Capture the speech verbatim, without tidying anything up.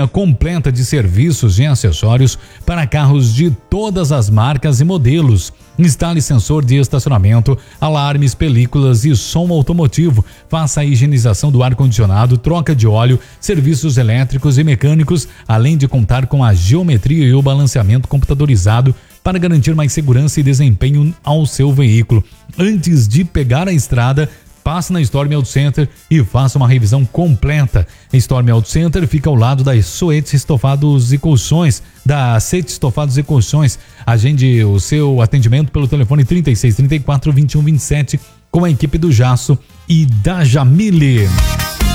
linha completa de serviços e acessórios para carros de todas as marcas e modelos. Instale sensor de estacionamento, alarmes, películas e som automotivo. Faça a higienização do ar-condicionado, troca de óleo, serviços elétricos e mecânicos, além de contar com a geometria e o balanceamento computadorizado para garantir mais segurança e desempenho ao seu veículo. Antes de pegar a estrada, passe na Stormy Auto Center e faça uma revisão completa. A Stormy Auto Center fica ao lado da Soetes Estofados e Colchões, da Sete Estofados e Colchões. Agende o seu atendimento pelo telefone trinta e seis, trinta e quatro, vinte e um, vinte e sete com a equipe do Jasso e da Jamile.